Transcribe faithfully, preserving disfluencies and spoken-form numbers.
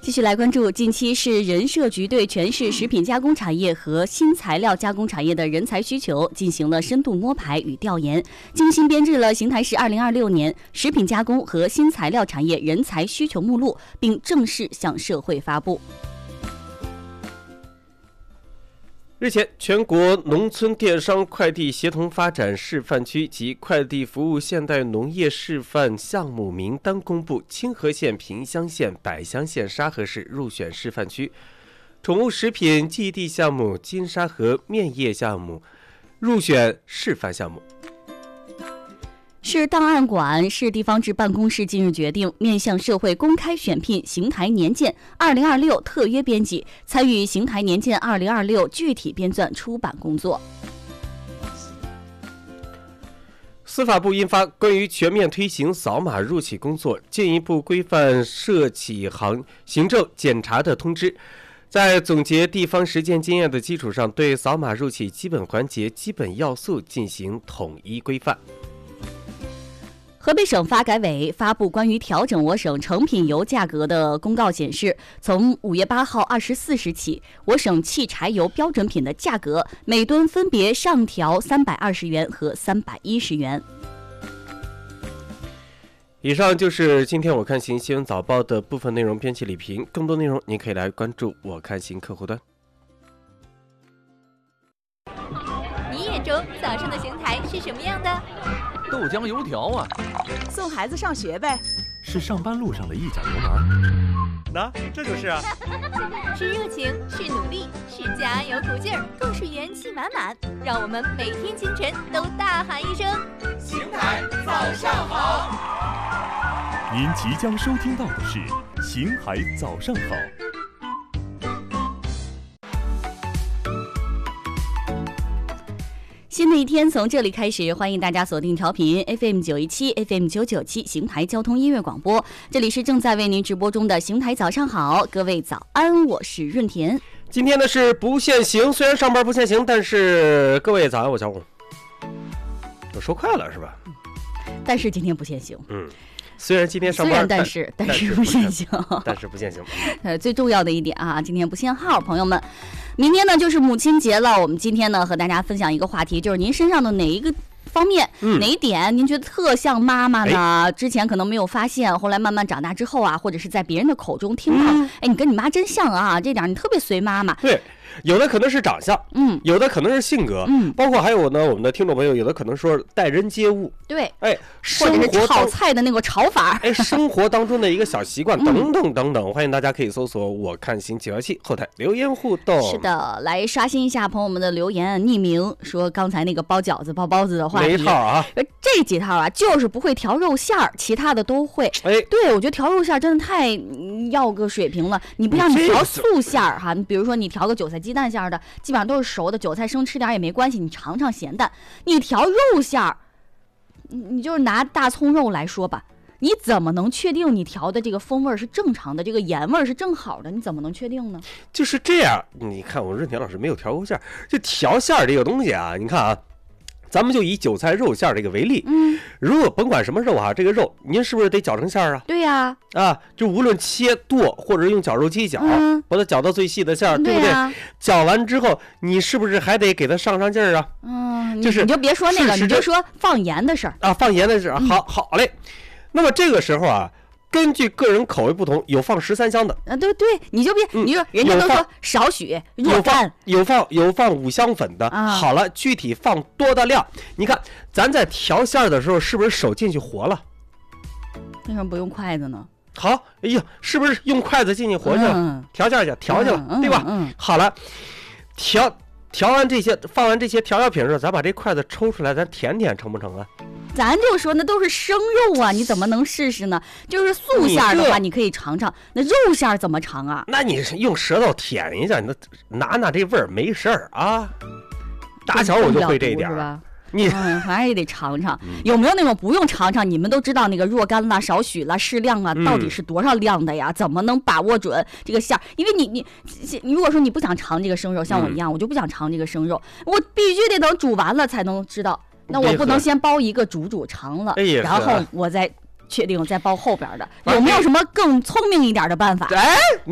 继续来关注，近期市人社局对全市食品加工产业和新材料加工产业的人才需求进行了深度摸排与调研，精心编制了邢台市二零二六年食品加工和新材料产业人才需求目录，并正式向社会发布。 日前，全国农村电商快递协同发展示范区及快递服务现代农业示范项目名单公布，清河县、萍乡县、百乡县沙河市入选示范区，宠物食品基地项目、金沙河面业项目入选示范项目。 市档案馆、市地方志办公室近日决定，面向社会公开选聘邢台年鉴二零二六特约编辑，参与邢台年鉴二零二六具体编纂出版工作。 司法部印发关于全面推行扫码入企工作，进一步规范涉企行行政检查的通知，在总结地方实践经验的基础上，对扫码入企基本环节、基本要素进行统一规范。 河北省发改委发布关于调整我省成品油价格的公告显示，从五月八号二十四时起，我省汽柴油标准品的价格每吨分别上调三百二十元和三百一十元。 以上就是今天我看行新闻早报的部分内容，编辑李平。更多内容您可以来关注我看行客户端。 你眼中早上的邢台是什么样的？ 豆浆油条啊， 送孩子上学呗， 是上班路上的一脚油门。 那这就是啊， 是热情，是努力，是加油鼓劲儿，更是元气满满。让我们每天清晨都大喊一声： 邢台早上好！ 您即将收听到的是邢台早上好。 新的一天从这里开始，欢迎大家锁定调频 F M 九一七 F M 九九七邢台交通音乐广播，这里是正在为您直播中的邢台早上好，各位早安，我是润田。 今天呢是不限行，虽然上班不限行，但是各位早安，我小红。我说快了是吧？ 但是今天不限行。 嗯。虽然今天上班， 虽然但是但是不限行， 但是不限行。 呃，最重要的一点啊，今天不限号，朋友们。明天呢就是母亲节了，我们今天呢和大家分享一个话题，就是您身上的哪一个方面、嗯、哪一点您觉得特像妈妈呢、哎？之前可能没有发现，后来慢慢长大之后啊，或者是在别人的口中听到，嗯、哎，你跟你妈真像啊，这点你特别随妈妈。 对。有的可能是长相，嗯，有的可能是性格， 嗯， 包括还有呢，我们的听众朋友有的可能说待人接物， 对， 哎， 或者是炒菜的那个炒法， 哎，生活当中的一个小习惯等等等等，欢迎大家可以搜索我看行九幺七后台留言互动。 是的，来刷新一下朋友们的留言，匿名说刚才那个包饺子包包子的话题， 没套啊， 这几套啊就是不会调肉馅儿，其他的都会。哎，对，我觉得调肉馅儿真的太要个水平了，你不像你调素馅儿哈，你比如说你调个韭菜鸡蛋馅儿的。基本上都是熟的，韭菜生吃点也没关系，你尝尝咸淡。你调肉馅儿，你就是拿大葱肉来说吧，你怎么能确定你调的这个风味是正常的，这个盐味是正好的？你怎么能确定呢？ 就是这样，你看我润田老师没有调过馅儿，就调馅儿这个东西啊，你看啊。咱们就以韭菜肉馅这个为例，嗯，如果甭管什么肉哈、啊，这个肉您是不是得搅成馅儿啊？ 对呀、 啊，啊，就无论切剁或者用绞肉机绞，嗯、把它绞到最细的馅儿，对不对？绞完之后，你是不是还得给它上上劲儿啊？ 嗯， 就是你就别说那个，你就说放盐的事儿啊，放盐的事儿，好好嘞。那么这个时候啊。根据个人口味不同，有放十三香的啊，对对，你就别，嗯、你说人家都说少许若干， 有放有放五香粉的、啊。好了，具体放多大量？你看咱在调馅的时候，是不是手进去活了？ 为什么不用筷子呢？ 好，哎呀，是不是用筷子进去活去了？嗯、调馅去，调去了，嗯、对吧？嗯，好了，调调完这些，放完这些调料品的时候，咱把这筷子抽出来，咱舔舔成不成啊？ 咱就说那都是生肉啊，你怎么能试试呢？就是素馅的话，你可以尝尝，那肉馅怎么尝啊？ 那你用舌头舔一下，你拿拿这味儿没事儿啊。打小我就会这一点， 是吧？ 你嗯，反正也得尝尝，有没有那种不用尝尝，你们都知道那个若干啦、少许啦、适量啊，到底是多少量的呀？嗯、怎么能把握准这个馅儿？因为你你你如果说你不想尝这个生肉，像我一样，嗯、我就不想尝这个生肉，我必须得等煮完了才能知道。那我不能先包一个煮煮尝了， 哎、 然后我再确定再包后边的，有没有什么更聪明一点的办法？ 哎。